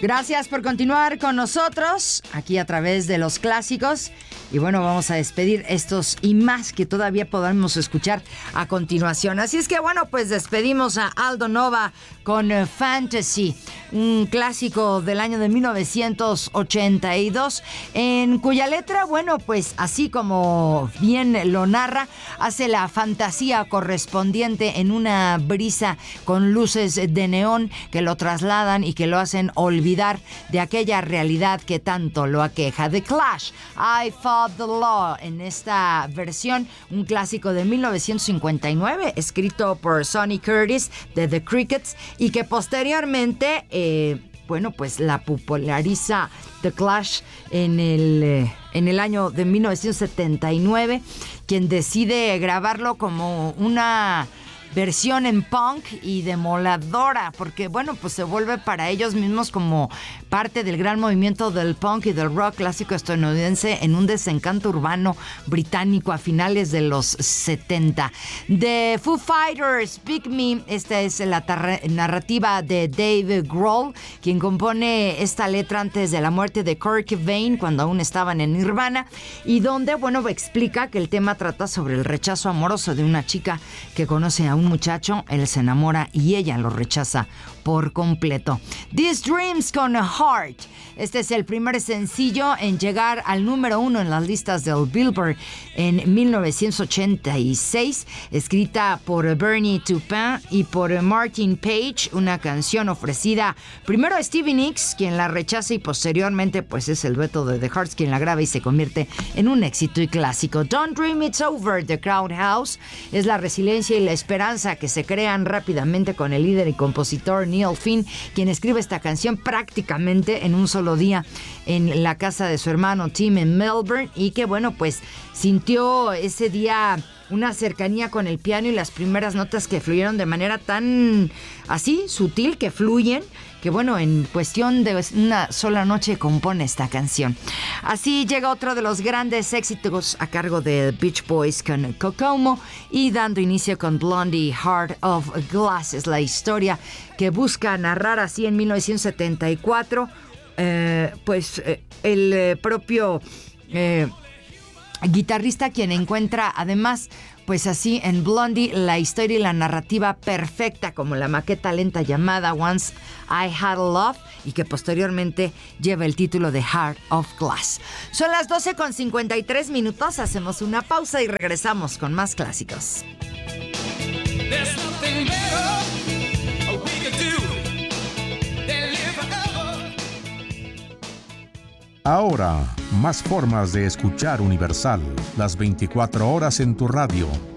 Gracias por continuar con nosotros aquí a través de los clásicos. Y bueno, vamos a despedir estos y más que todavía podamos escuchar a continuación. Así es que bueno, pues despedimos a Aldo Nova con Fantasy, un clásico del año de 1982, en cuya letra, bueno, pues así como bien lo narra, hace la fantasía correspondiente en una brisa con luces de neón que lo trasladan y que lo hacen olvidar de aquella realidad que tanto lo aqueja. The Clash, I Fought the Law, en esta versión, un clásico de 1959, escrito por Sonny Curtis de The Crickets, y que posteriormente, bueno, pues la populariza The Clash en el año de 1979, quien decide grabarlo como una versión en punk y demoledora, porque bueno, pues se vuelve para ellos mismos como parte del gran movimiento del punk y del rock clásico estadounidense en un desencanto urbano británico a finales de los 70. The Foo Fighters, Pick Me, esta es la narrativa de Dave Grohl, quien compone esta letra antes de la muerte de Kurt Cobain, cuando aún estaban en Nirvana, y donde, bueno, explica que el tema trata sobre el rechazo amoroso de una chica que conoce a un muchacho, él se enamora y ella lo rechaza por completo. These Dreams con Heart. Este es el primer sencillo en llegar al número 1 en las listas del Billboard en 1986, escrita por Bernie Taupin y por Martin Page, una canción ofrecida primero a Stevie Nicks, quien la rechaza, y posteriormente pues es el dueto de The Hearts quien la graba y se convierte en un éxito y clásico. Don't Dream It's Over, The Crowd House, es la resiliencia y la esperanza que se crean rápidamente con el líder y compositor Neil Finn, quien escribe esta canción prácticamente en un solo día en la casa de su hermano Tim en Melbourne, y que bueno, pues sintió ese día una cercanía con el piano y las primeras notas que fluyeron de manera tan así sutil que fluyen, que bueno, en cuestión de una sola noche compone esta canción. Así llega otro de los grandes éxitos a cargo de Beach Boys con Kokomo, y dando inicio con Blondie, Heart of Glass. Es la historia que busca narrar así en 1974 el propio guitarrista, quien encuentra además pues así en Blondie la historia y la narrativa perfecta, como la maqueta lenta llamada Once I Had a Love, y que posteriormente lleva el título de Heart of Glass. Son las 12:53, hacemos una pausa y regresamos con más clásicos. Ahora, más formas de escuchar Universal, las 24 horas en tu radio.